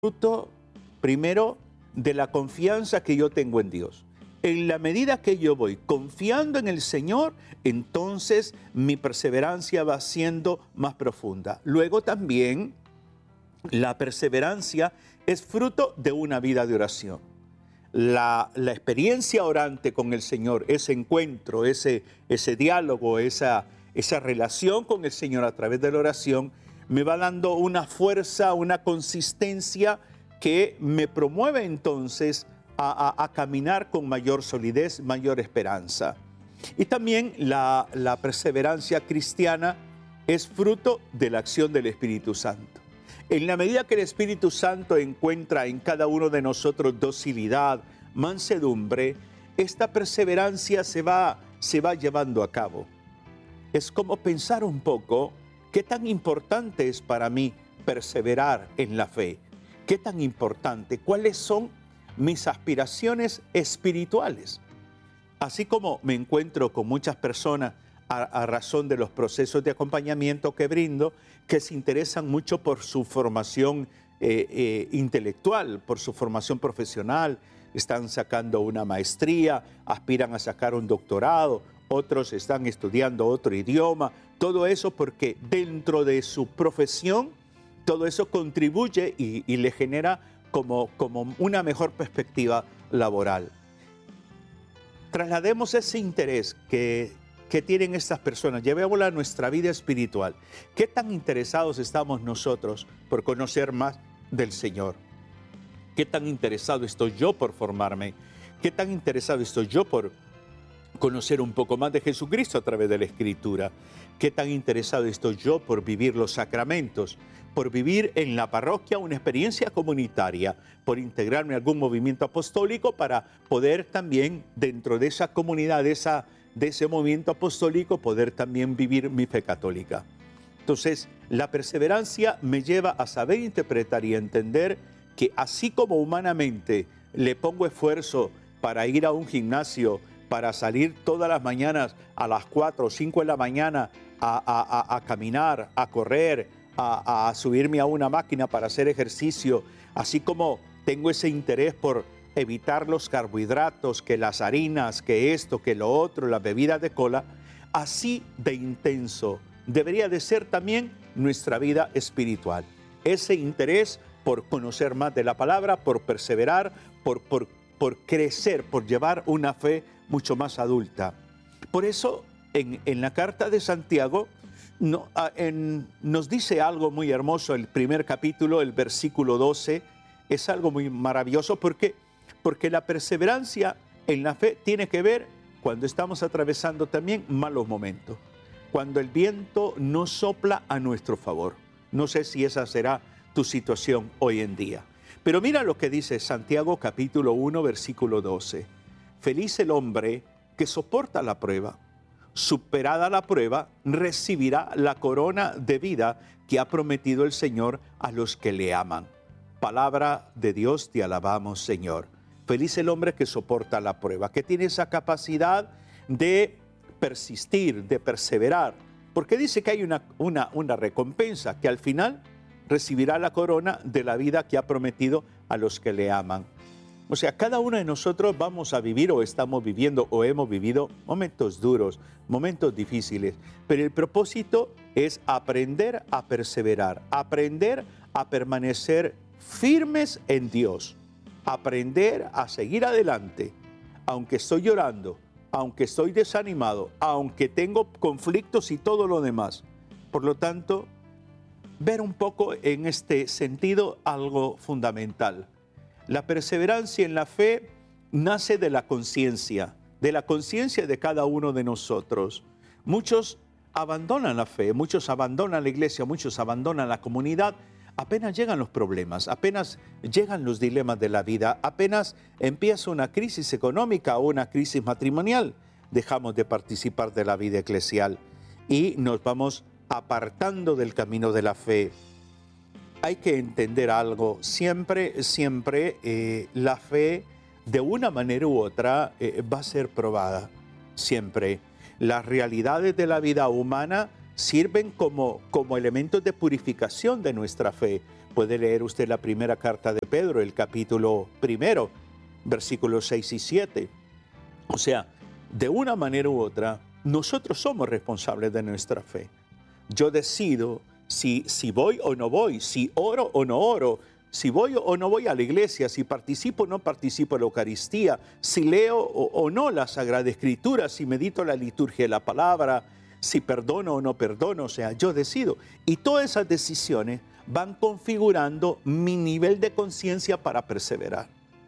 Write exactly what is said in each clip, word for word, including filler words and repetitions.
fruto, primero, de la confianza que yo tengo en Dios. En la medida que yo voy confiando en el Señor, entonces mi perseverancia va siendo más profunda. Luego también, la perseverancia es fruto de una vida de oración. La, la experiencia orante con el Señor, ese encuentro, ese, ese diálogo, esa, esa relación con el Señor a través de la oración, me va dando una fuerza, una consistencia que me promueve entonces a, a, a caminar con mayor solidez, mayor esperanza. Y también la, la perseverancia cristiana es fruto de la acción del Espíritu Santo. En la medida que el Espíritu Santo encuentra en cada uno de nosotros docilidad, mansedumbre, esta perseverancia se va, se va llevando a cabo. Es como pensar un poco qué tan importante es para mí perseverar en la fe. Qué tan importante, cuáles son mis aspiraciones espirituales. Así como me encuentro con muchas personas a, a razón de los procesos de acompañamiento que brindo, que se interesan mucho por su formación eh, eh, intelectual, por su formación profesional, están sacando una maestría, aspiran a sacar un doctorado, otros están estudiando otro idioma, todo eso porque dentro de su profesión, todo eso contribuye y, y le genera como, como una mejor perspectiva laboral. Traslademos ese interés que, que tienen estas personas, llevémoslo a nuestra vida espiritual. ¿Qué tan interesados estamos nosotros por conocer más del Señor? ¿Qué tan interesado estoy yo por formarme? ¿Qué tan interesado estoy yo por conocer un poco más de Jesucristo a través de la Escritura? ¿Qué tan interesado estoy yo por vivir los sacramentos? Por vivir en la parroquia una experiencia comunitaria, por integrarme a algún movimiento apostólico para poder también dentro de esa comunidad, de, esa, de ese movimiento apostólico, poder también vivir mi fe católica. Entonces, la perseverancia me lleva a saber interpretar y entender que así como humanamente le pongo esfuerzo para ir a un gimnasio, para salir todas las mañanas a las cuatro o cinco de la mañana a, a, a, a caminar, a correr, a, a subirme a una máquina para hacer ejercicio, así como tengo ese interés por evitar los carbohidratos, que las harinas, que esto, que lo otro, las bebidas de cola, así de intenso debería de ser también nuestra vida espiritual. Ese interés por conocer más de la palabra, por perseverar, por, por, por crecer, por llevar una fe mucho más adulta. Por eso, en, en la carta de Santiago, no, en, nos dice algo muy hermoso, el primer capítulo, el versículo doce, es algo muy maravilloso porque, porque la perseverancia en la fe tiene que ver cuando estamos atravesando también malos momentos, cuando el viento no sopla a nuestro favor. No sé si esa será tu situación hoy en día. Pero mira lo que dice Santiago capítulo uno, versículo doce. Feliz el hombre que soporta la prueba. Superada la prueba, recibirá la corona de vida que ha prometido el Señor a los que le aman. Palabra de Dios, te alabamos, Señor. Feliz el hombre que soporta la prueba, que tiene esa capacidad de persistir, de perseverar, porque dice que hay una, una, una recompensa, que al final recibirá la corona de la vida que ha prometido a los que le aman. O sea, cada uno de nosotros vamos a vivir o estamos viviendo o hemos vivido momentos duros, momentos difíciles, pero el propósito es aprender a perseverar, aprender a permanecer firmes en Dios, aprender a seguir adelante, aunque estoy llorando, aunque estoy desanimado, aunque tengo conflictos y todo lo demás. Por lo tanto, ver un poco en este sentido algo fundamental. La perseverancia en la fe nace de la conciencia, de la conciencia de cada uno de nosotros. Muchos abandonan la fe, muchos abandonan la iglesia, muchos abandonan la comunidad. Apenas llegan los problemas, apenas llegan los dilemas de la vida, apenas empieza una crisis económica o una crisis matrimonial, dejamos de participar de la vida eclesial y nos vamos apartando del camino de la fe. Hay que entender algo, siempre, siempre eh, la fe de una manera u otra eh, va a ser probada, siempre. Las realidades de la vida humana sirven como, como elementos de purificación de nuestra fe, Puede leer usted la primera carta de Pedro, el capítulo primero, versículos seis y siete. O sea, de una manera u otra, nosotros somos responsables de nuestra fe. Yo decido si, si voy o no voy, si oro o no oro, si voy o no voy a la iglesia, si participo o no participo en la Eucaristía, si leo o, o no la Sagrada Escritura, si medito la liturgia de la palabra, si perdono o no perdono. O sea, yo decido. Y todas esas decisiones van configurando mi nivel de conciencia para perseverar,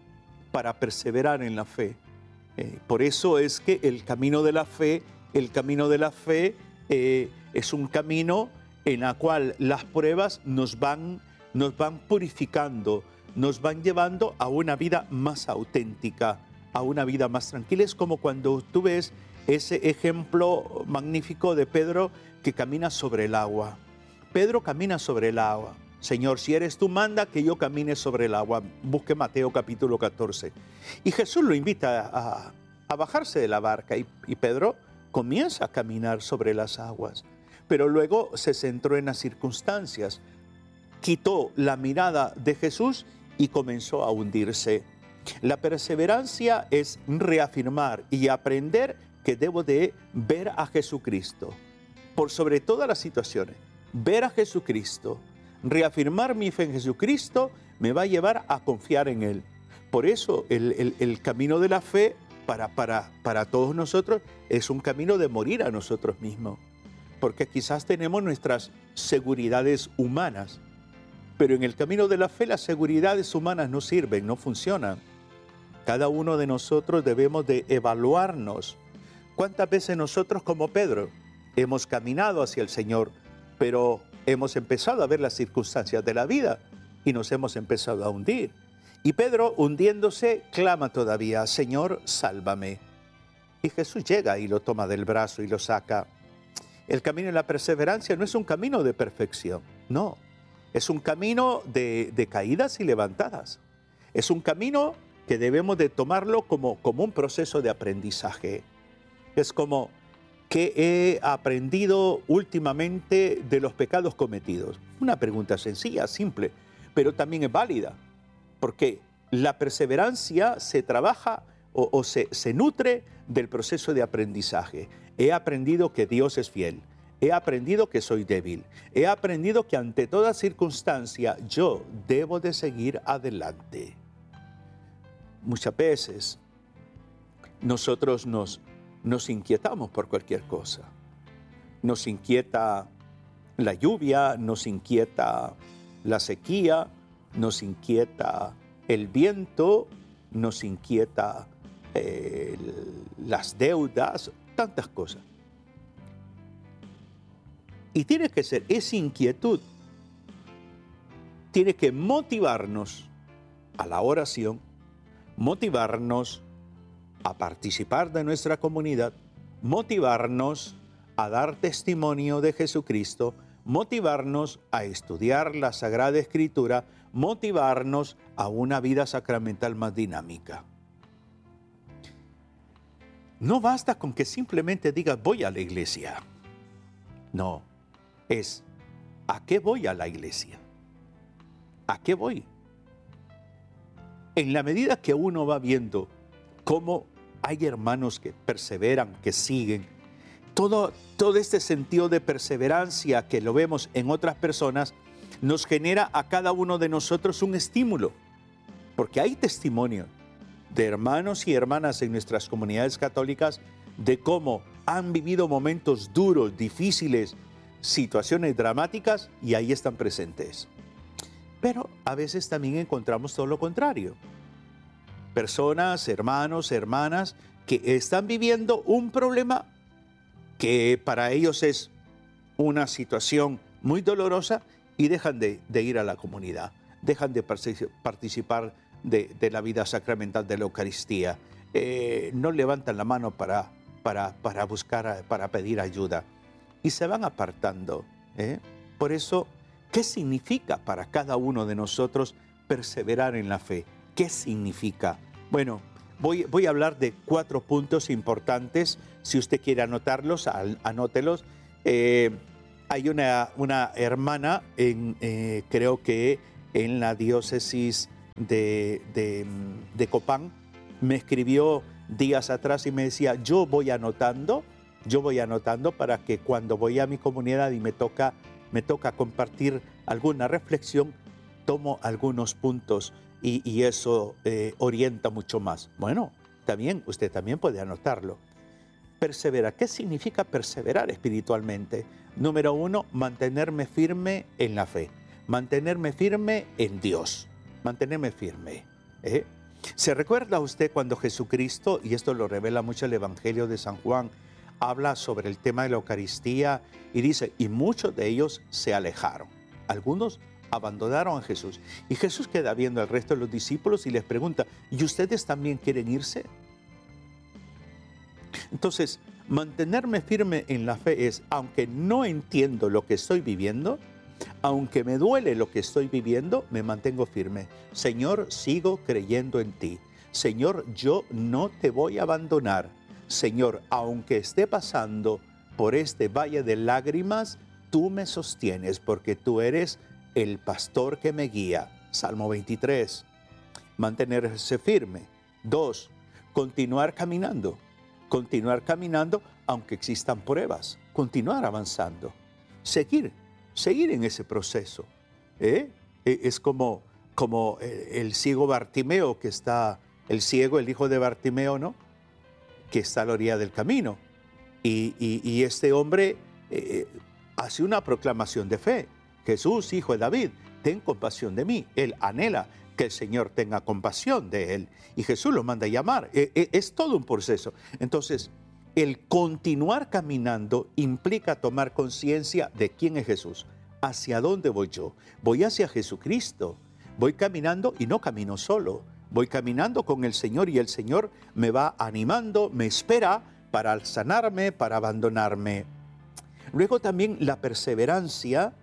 para perseverar en la fe. Eh, por eso es que el camino de la fe, el camino de la fe eh, es un camino en el cual las pruebas nos van, nos van purificando, nos van llevando a una vida más auténtica, a una vida más tranquila. Es como cuando tú ves ese ejemplo magnífico de Pedro que camina sobre el agua. Pedro camina sobre el agua. Señor, si eres tú, manda que yo camine sobre el agua. Busque Mateo capítulo catorce. Y Jesús lo invita a, a bajarse de la barca y, y Pedro comienza a caminar sobre las aguas. Pero luego se centró en las circunstancias. Quitó la mirada de Jesús y comenzó a hundirse. La perseverancia es reafirmar y aprender que debo de ver a Jesucristo. Por sobre todas las situaciones, ver a Jesucristo. Reafirmar mi fe en Jesucristo me va a llevar a confiar en Él. Por eso el, el, el camino de la fe para, para, para todos nosotros es un camino de morir a nosotros mismos. Porque quizás tenemos nuestras seguridades humanas, pero en el camino de la fe las seguridades humanas no sirven, no funcionan. Cada uno de nosotros debemos de evaluarnos. ¿Cuántas veces nosotros como Pedro hemos caminado hacia el Señor, pero hemos empezado a ver las circunstancias de la vida y nos hemos empezado a hundir? Y Pedro, hundiéndose, clama todavía, Señor, sálvame. Y Jesús llega y lo toma del brazo y lo saca. El camino de la perseverancia no es un camino de perfección, no. Es un camino de, de caídas y levantadas. Es un camino que debemos de tomarlo como, como un proceso de aprendizaje. Es como, ¿qué he aprendido últimamente de los pecados cometidos? Una pregunta sencilla, simple, pero también es válida, porque la perseverancia se trabaja o, o se, se nutre del proceso de aprendizaje. He aprendido que Dios es fiel. He aprendido que soy débil. He aprendido que ante toda circunstancia yo debo de seguir adelante. Muchas veces nosotros nos, nos inquietamos por cualquier cosa. Nos inquieta la lluvia, nos inquieta la sequía, nos inquieta el viento, nos inquieta eh, las deudas, tantas cosas. Y tiene que ser esa inquietud, tiene que motivarnos a la oración, motivarnos a participar de nuestra comunidad, motivarnos a dar testimonio de Jesucristo, motivarnos a estudiar la Sagrada Escritura, motivarnos a una vida sacramental más dinámica. No basta con que simplemente digas voy a la iglesia. No, es ¿a qué voy a la iglesia? ¿A qué voy? En la medida que uno va viendo cómo hay hermanos que perseveran, que siguen, todo, todo este sentido de perseverancia que lo vemos en otras personas, nos genera a cada uno de nosotros un estímulo, porque hay testimonio de hermanos y hermanas en nuestras comunidades católicas de cómo han vivido momentos duros, difíciles, situaciones dramáticas y ahí están presentes. Pero a veces también encontramos todo lo contrario. Personas, hermanos, hermanas que están viviendo un problema que para ellos es una situación muy dolorosa y dejan de, de ir a la comunidad, dejan de participar de, de la vida sacramental de la Eucaristía, eh, no levantan la mano para, para, para buscar, para pedir ayuda y se van apartando. ¿eh? Por eso, ¿qué significa para cada uno de nosotros perseverar en la fe? ¿Qué significa? Bueno, voy, voy a hablar de cuatro puntos importantes. Si usted quiere anotarlos, anótelos. Eh, hay una, una hermana, en, eh, creo que en la diócesis de, de, de Copán, me escribió días atrás y me decía, yo voy anotando, yo voy anotando para que cuando voy a mi comunidad y me toca, me toca compartir alguna reflexión, tomo algunos puntos y, y eso eh, orienta mucho más. Bueno, también, usted también puede anotarlo. Perseverar. ¿Qué significa perseverar espiritualmente? Número uno, mantenerme firme en la fe. Mantenerme firme en Dios. Mantenerme firme. ¿eh? ¿Se recuerda usted cuando Jesucristo, y esto lo revela mucho el Evangelio de San Juan, habla sobre el tema de la Eucaristía y dice, y muchos de ellos se alejaron. Algunos abandonaron a Jesús. Y Jesús queda viendo al resto de los discípulos y les pregunta, ¿y ustedes también quieren irse? Entonces, mantenerme firme en la fe es, aunque no entiendo lo que estoy viviendo, aunque me duele lo que estoy viviendo, me mantengo firme. Señor, sigo creyendo en ti. Señor, yo no te voy a abandonar. Señor, aunque esté pasando por este valle de lágrimas, tú me sostienes porque tú eres el pastor que me guía. Salmo veintitrés. Mantenerse firme. Dos, continuar caminando. Continuar caminando aunque existan pruebas. Continuar avanzando. Seguir, seguir en ese proceso. ¿eh? Es como, como el ciego Bartimeo que está, el ciego, el hijo de Bartimeo, ¿no? Que está a la orilla del camino. Y, y, y este hombre eh, hace una proclamación de fe. Jesús, hijo de David, ten compasión de mí. Él anhela que el Señor tenga compasión de él. Y Jesús lo manda a llamar. Eh, eh, es todo un proceso. Entonces, el continuar caminando implica tomar conciencia de quién es Jesús. ¿Hacia dónde voy yo? Voy hacia Jesucristo. Voy caminando y no camino solo. Voy caminando con el Señor y el Señor me va animando, me espera para sanarme, para abandonarme. Luego también la perseverancia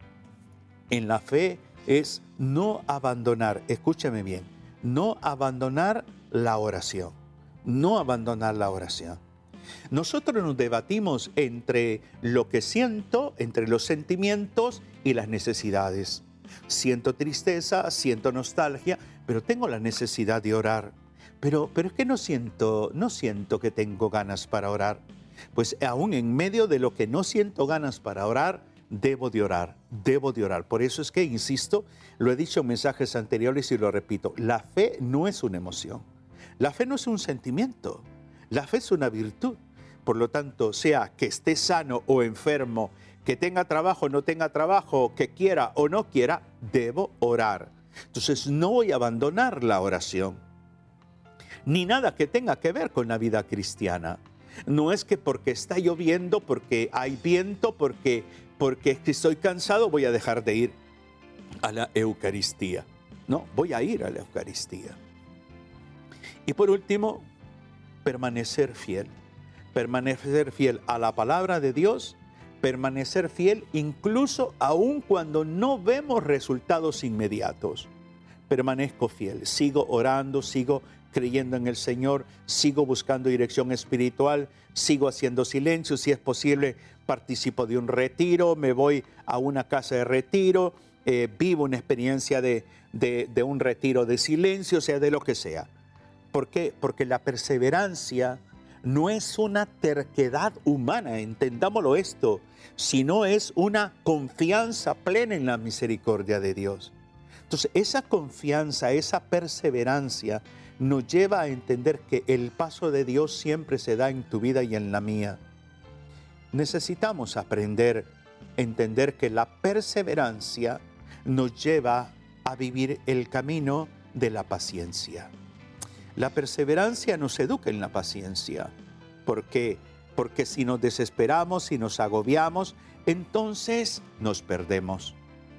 en la fe es no abandonar, escúchame bien, no abandonar la oración, no abandonar la oración. Nosotros nos debatimos entre lo que siento, entre los sentimientos y las necesidades. Siento tristeza, siento nostalgia, pero tengo la necesidad de orar. Pero, pero es que no siento, no siento que tengo ganas para orar. Pues aún en medio de lo que no siento ganas para orar, debo de orar, debo de orar. Por eso es que, insisto, lo he dicho en mensajes anteriores y lo repito, la fe no es una emoción. La fe no es un sentimiento. La fe es una virtud. Por lo tanto, sea que esté sano o enfermo, que tenga trabajo o no tenga trabajo, que quiera o no quiera, debo orar. Entonces no voy a abandonar la oración, ni nada que tenga que ver con la vida cristiana. No es que porque está lloviendo, porque hay viento, porque, porque estoy cansado, voy a dejar de ir a la Eucaristía. No, voy a ir a la Eucaristía. Y por último, permanecer fiel. Permanecer fiel a la palabra de Dios, permanecer fiel incluso aun cuando no vemos resultados inmediatos. Permanezco fiel, sigo orando, sigo creyendo en el Señor, sigo buscando dirección espiritual, sigo haciendo silencio, si es posible participo de un retiro, me voy a una casa de retiro, eh, vivo una experiencia de, de, de un retiro de silencio, o sea, de lo que sea. ¿Por qué? Porque la perseverancia no es una terquedad humana, entendámoslo esto, sino es una confianza plena en la misericordia de Dios. Entonces, esa confianza, esa perseverancia nos lleva a entender que el paso de Dios siempre se da en tu vida y en la mía. Necesitamos aprender, entender que la perseverancia nos lleva a vivir el camino de la paciencia. La perseverancia nos educa en la paciencia. ¿Por qué? Porque si nos desesperamos, si nos agobiamos, entonces nos perdemos.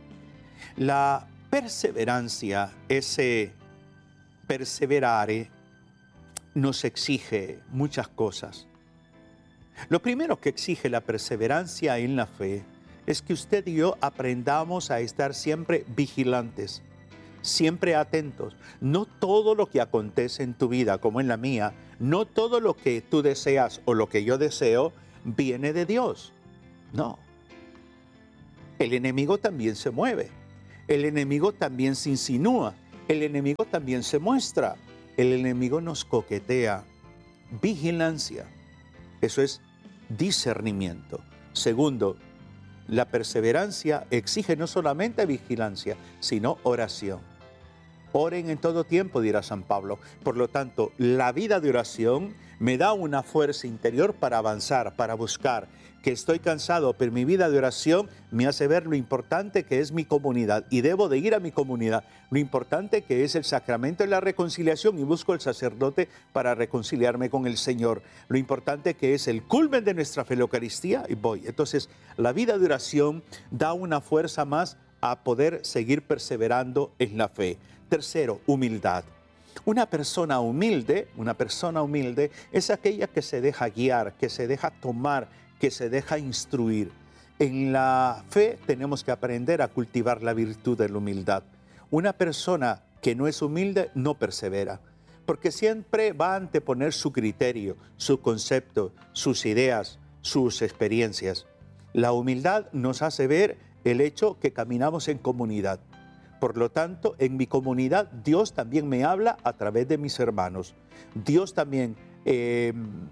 La perseverancia, ese perseverare, nos exige muchas cosas. Lo primero que exige la perseverancia en la fe es que usted y yo aprendamos a estar siempre vigilantes, siempre atentos. No todo lo que acontece en tu vida, como en la mía, no todo lo que tú deseas o lo que yo deseo viene de Dios. No. El enemigo también se mueve. El enemigo también se insinúa, el enemigo también se muestra, el enemigo nos coquetea. Vigilancia, eso es discernimiento. Segundo, la perseverancia exige no solamente vigilancia, sino oración. Oren en todo tiempo, dirá San Pablo. Por lo tanto, la vida de oración me da una fuerza interior para avanzar, para buscar. Que estoy cansado, pero mi vida de oración me hace ver lo importante que es mi comunidad y debo de ir a mi comunidad. Lo importante que es el sacramento de la reconciliación y busco el sacerdote para reconciliarme con el Señor. Lo importante que es el culmen de nuestra fe, la Eucaristía, y voy. Entonces, la vida de oración da una fuerza más a poder seguir perseverando en la fe. Tercero, humildad. Una persona humilde, una persona humilde es aquella que se deja guiar, que se deja tomar, que se deja instruir. En la fe tenemos que aprender a cultivar la virtud de la humildad. Una persona que no es humilde no persevera, porque siempre va a anteponer su criterio, su concepto, sus ideas, sus experiencias. La humildad nos hace ver el hecho que caminamos en comunidad. Por lo tanto, en mi comunidad Dios también me habla a través de mis hermanos. Dios también eh,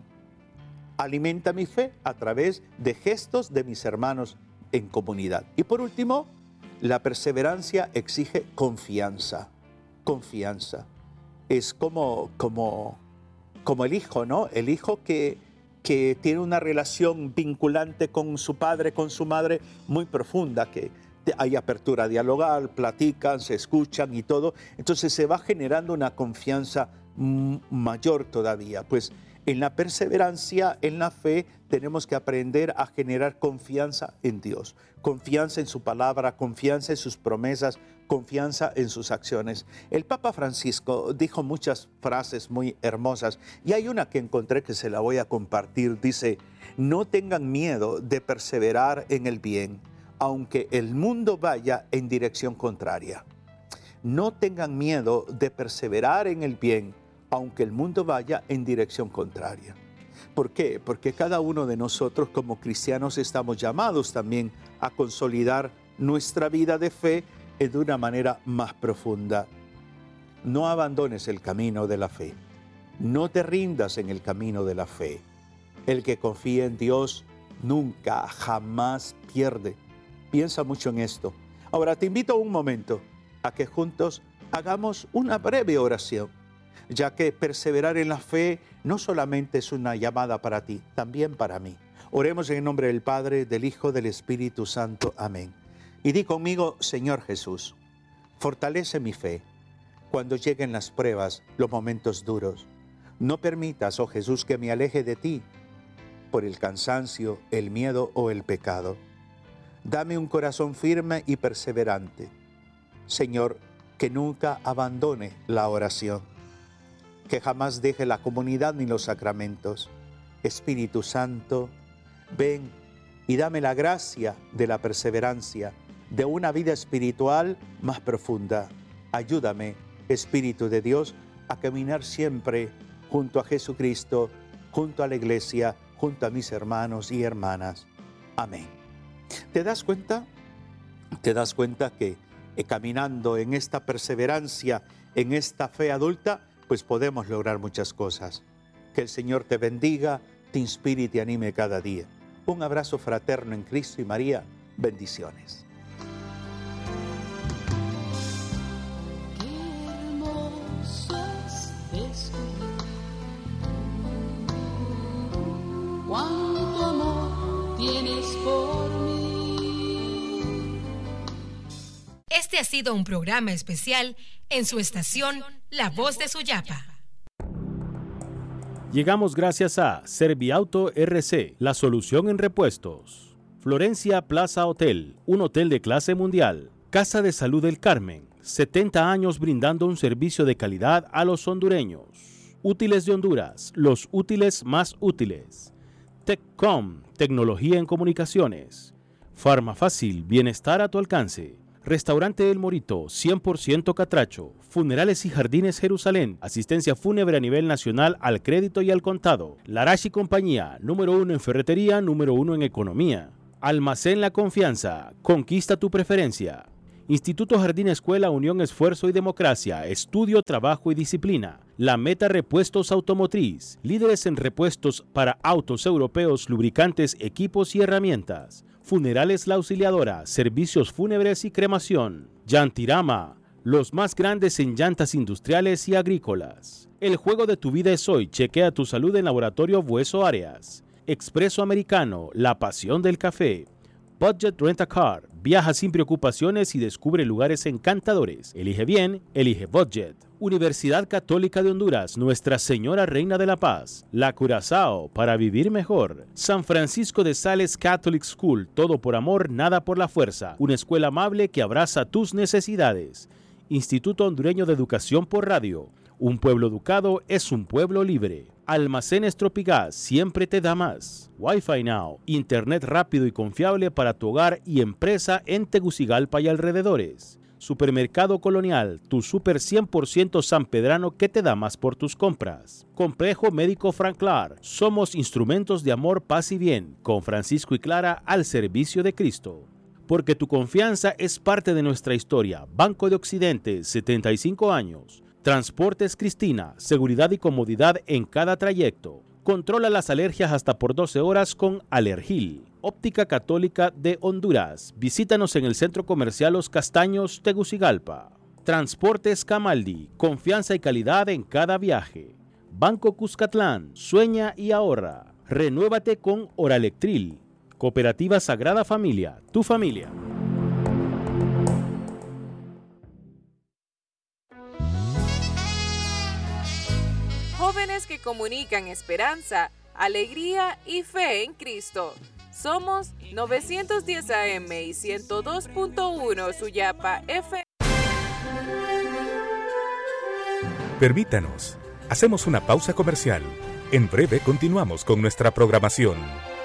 alimenta mi fe a través de gestos de mis hermanos en comunidad. Y por último, la perseverancia exige confianza. Confianza. Es como, como, como el hijo, ¿no? El hijo que, que tiene una relación vinculante con su padre, con su madre, muy profunda, que hay apertura a dialogar, platican, se escuchan y todo. Entonces se va generando una confianza mayor todavía. Pues en la perseverancia, en la fe, tenemos que aprender a generar confianza en Dios. Confianza en su palabra, confianza en sus promesas, confianza en sus acciones. El Papa Francisco dijo muchas frases muy hermosas y hay una que encontré que se la voy a compartir. Dice, no tengan miedo de perseverar en el bien, aunque el mundo vaya en dirección contraria. No tengan miedo de perseverar en el bien, aunque el mundo vaya en dirección contraria. ¿Por qué? Porque cada uno de nosotros como cristianos estamos llamados también a consolidar nuestra vida de fe de una manera más profunda. No abandones el camino de la fe. No te rindas en el camino de la fe. El que confía en Dios nunca, jamás pierde. Piensa mucho en esto. Ahora te invito un momento a que juntos hagamos una breve oración, ya que perseverar en la fe no solamente es una llamada para ti, también para mí. Oremos en el nombre del Padre, del Hijo, del Espíritu Santo. Amén. Y di conmigo, Señor Jesús, fortalece mi fe cuando lleguen las pruebas, los momentos duros. No permitas, oh Jesús, que me aleje de ti por el cansancio, el miedo o el pecado. Dame un corazón firme y perseverante. Señor, que nunca abandone la oración, que jamás deje la comunidad ni los sacramentos. Espíritu Santo, ven y dame la gracia de la perseverancia, de una vida espiritual más profunda. Ayúdame, Espíritu de Dios, a caminar siempre junto a Jesucristo, junto a la Iglesia, junto a mis hermanos y hermanas. Amén. ¿Te das cuenta? ¿Te das cuenta que eh, caminando en esta perseverancia, en esta fe adulta, pues podemos lograr muchas cosas? Que el Señor te bendiga, te inspire y te anime cada día. Un abrazo fraterno en Cristo y María. Bendiciones. Qué hermoso es descubrir cuánto amor tienes por mí. Este ha sido un programa especial en su estación La Voz de Suyapa. Llegamos gracias a Serviauto R C, la solución en repuestos. Florencia Plaza Hotel, un hotel de clase mundial. Casa de Salud del Carmen, setenta años brindando un servicio de calidad a los hondureños. Útiles de Honduras, los útiles más útiles. TechCom, tecnología en comunicaciones. Farmafácil, bienestar a tu alcance. Restaurante El Morito, cien por ciento catracho. Funerales y Jardines Jerusalén. Asistencia fúnebre a nivel nacional al crédito y al contado. Larache y Compañía, número uno en ferretería, número uno en economía. Almacén La Confianza, conquista tu preferencia. Instituto Jardín Escuela Unión Esfuerzo y Democracia, estudio, trabajo y disciplina. La Meta Repuestos Automotriz, líderes en repuestos para autos europeos, lubricantes, equipos y herramientas. Funerales La Auxiliadora, servicios fúnebres y cremación. Llantirama, los más grandes en llantas industriales y agrícolas. El juego de tu vida es hoy, chequea tu salud en Laboratorio Bueso Arias. Expreso Americano, la pasión del café. Budget Rent a Car, viaja sin preocupaciones y descubre lugares encantadores. Elige bien, elige Budget. Universidad Católica de Honduras, Nuestra Señora Reina de la Paz. La Curazao, para vivir mejor. San Francisco de Sales Catholic School, todo por amor, nada por la fuerza. Una escuela amable que abraza tus necesidades. Instituto Hondureño de Educación por Radio. Un pueblo educado es un pueblo libre. Almacenes Tropigas, siempre te da más. Wi-Fi Now, internet rápido y confiable para tu hogar y empresa en Tegucigalpa y alrededores. Supermercado Colonial, tu super cien por ciento sanpedrano que te da más por tus compras. Complejo Médico Franclar, somos instrumentos de amor, paz y bien, con Francisco y Clara al servicio de Cristo. Porque tu confianza es parte de nuestra historia. Banco de Occidente, setenta y cinco años. Transportes Cristina, seguridad y comodidad en cada trayecto. Controla las alergias hasta por doce horas con Alergil. Óptica Católica de Honduras. Visítanos en el Centro Comercial Los Castaños, Tegucigalpa. Transportes Camaldi, confianza y calidad en cada viaje. Banco Cuscatlán, sueña y ahorra. Renuévate con Oralectril. Cooperativa Sagrada Familia, tu familia. Jóvenes que comunican esperanza, alegría y fe en Cristo. Somos novecientos diez A M y ciento dos punto uno Suyapa F. Permítanos, hacemos una pausa comercial. En breve continuamos con nuestra programación.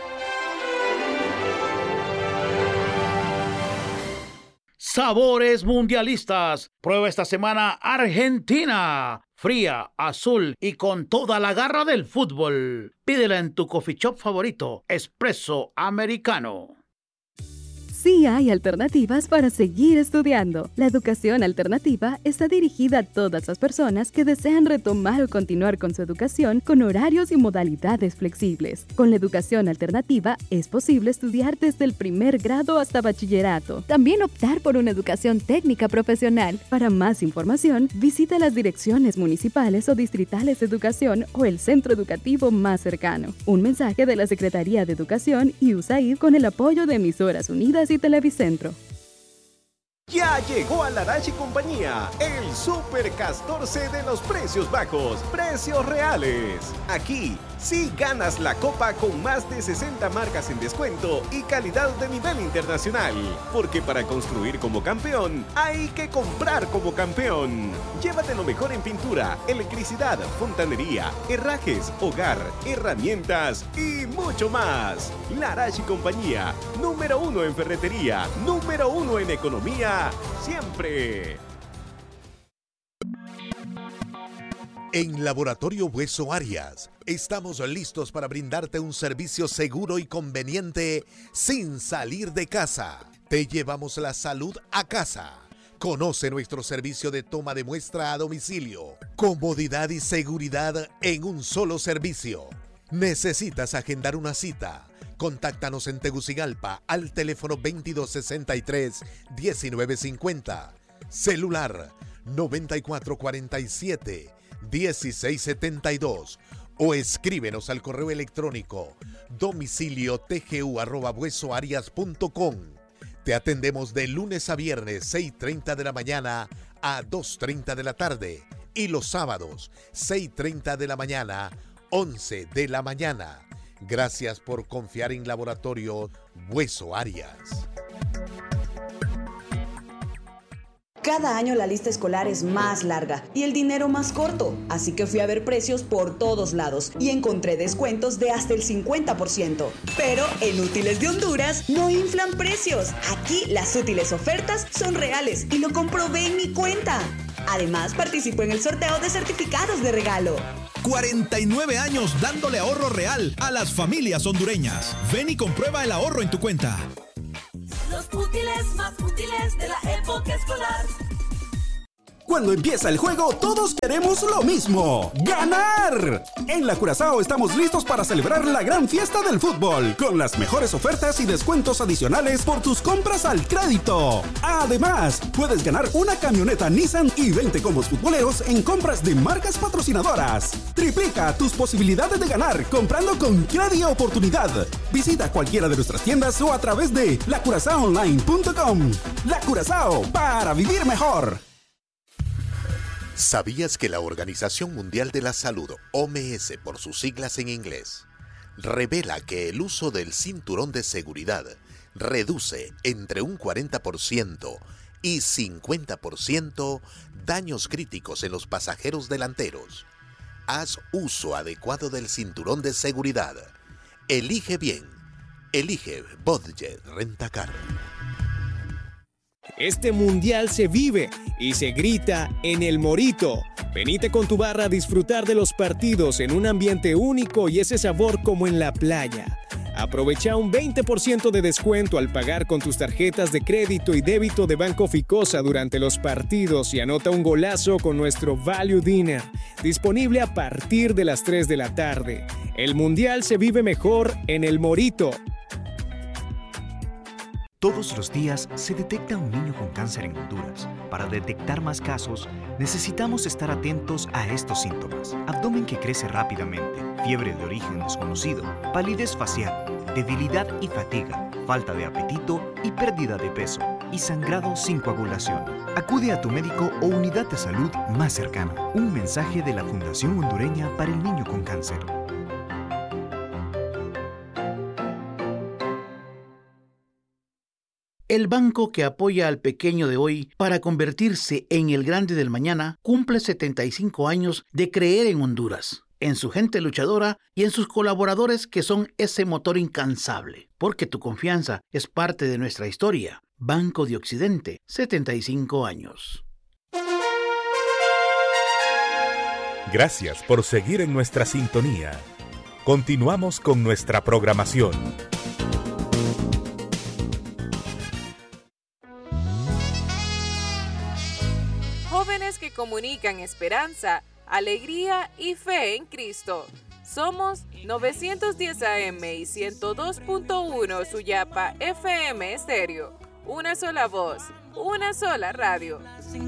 Sabores mundialistas. Prueba esta semana Argentina. Fría, azul y con toda la garra del fútbol. Pídela en tu coffee shop favorito, Espresso Americano. Sí hay alternativas para seguir estudiando. La educación alternativa está dirigida a todas las personas que desean retomar o continuar con su educación con horarios y modalidades flexibles. Con la educación alternativa es posible estudiar desde el primer grado hasta bachillerato. También optar por una educación técnica profesional. Para más información, visita las direcciones municipales o distritales de educación o el centro educativo más cercano. Un mensaje de la Secretaría de Educación y U S A I D con el apoyo de Emisoras Unidas y Televicentro. Ya llegó a Larache y Compañía, el Super catorce de los precios bajos, precios reales. Aquí sí ganas la copa con más de sesenta marcas en descuento y calidad de nivel internacional. Porque para construir como campeón, hay que comprar como campeón. Llévate lo mejor en pintura, electricidad, fontanería, herrajes, hogar, herramientas y mucho más. Larache y Compañía, número uno en ferretería, número uno en economía. Siempre. En Laboratorio Bueso Arias estamos listos para brindarte un servicio seguro y conveniente sin salir de casa. Te llevamos la salud a casa. Conoce nuestro servicio de toma de muestra a domicilio. Comodidad y seguridad en un solo servicio. ¿Necesitas agendar una cita? Contáctanos en Tegucigalpa al teléfono veintidós sesenta y tres, diecinueve cincuenta. Celular noventa y cuatro cuarenta y siete, dieciséis setenta y dos. O escríbenos al correo electrónico domicilio tgu arroba buesoarias punto com. Te atendemos de lunes a viernes, seis y treinta de la mañana a dos y treinta de la tarde. Y los sábados, seis y treinta de la mañana, once de la mañana. Gracias por confiar en Laboratorio Bueso Arias. Cada año la lista escolar es más larga y el dinero más corto, así que fui a ver precios por todos lados y encontré descuentos de hasta el cincuenta por ciento. Pero en Útiles de Honduras no inflan precios. Aquí las útiles ofertas son reales y lo comprobé en mi cuenta. Además, participo en el sorteo de certificados de regalo. cuarenta y nueve años dándole ahorro real a las familias hondureñas. Ven y comprueba el ahorro en tu cuenta. Los útiles juguetes más útiles de la época escolar. Cuando empieza el juego, todos queremos lo mismo: ¡ganar! En la Curazao estamos listos para celebrar la gran fiesta del fútbol, con las mejores ofertas y descuentos adicionales por tus compras al crédito. Además, puedes ganar una camioneta Nissan y veinte combos futboleros en compras de marcas patrocinadoras. Triplica tus posibilidades de ganar comprando con Credi Oportunidad. Visita cualquiera de nuestras tiendas o a través de la curazao online punto com. La Curazao, para vivir mejor. ¿Sabías que la Organización Mundial de la Salud, O M S por sus siglas en inglés, revela que el uso del cinturón de seguridad reduce entre un cuarenta por ciento y cincuenta por ciento daños críticos en los pasajeros delanteros? Haz uso adecuado del cinturón de seguridad. Elige bien. Elige Budget Rentacar. Este mundial se vive y se grita en El Morito. Venite con tu barra a disfrutar de los partidos en un ambiente único y ese sabor como en la playa. Aprovecha un veinte por ciento de descuento al pagar con tus tarjetas de crédito y débito de Banco Ficosa durante los partidos y anota un golazo con nuestro Value Dinner, disponible a partir de las tres de la tarde. El mundial se vive mejor en El Morito. Todos los días se detecta un niño con cáncer en Honduras. Para detectar más casos, necesitamos estar atentos a estos síntomas: abdomen que crece rápidamente, fiebre de origen desconocido, palidez facial, debilidad y fatiga, falta de apetito y pérdida de peso, y sangrado sin coagulación. Acude a tu médico o unidad de salud más cercana. Un mensaje de la Fundación Hondureña para el Niño con Cáncer. El banco que apoya al pequeño de hoy para convertirse en el grande del mañana cumple setenta y cinco años de creer en Honduras, en su gente luchadora y en sus colaboradores que son ese motor incansable. Porque tu confianza es parte de nuestra historia. Banco de Occidente, setenta y cinco años. Gracias por seguir en nuestra sintonía. Continuamos con nuestra programación. Jóvenes que comunican esperanza, alegría y fe en Cristo. Somos novecientos diez A M y ciento dos punto uno Suyapa F M Estéreo. Una sola voz, una sola radio.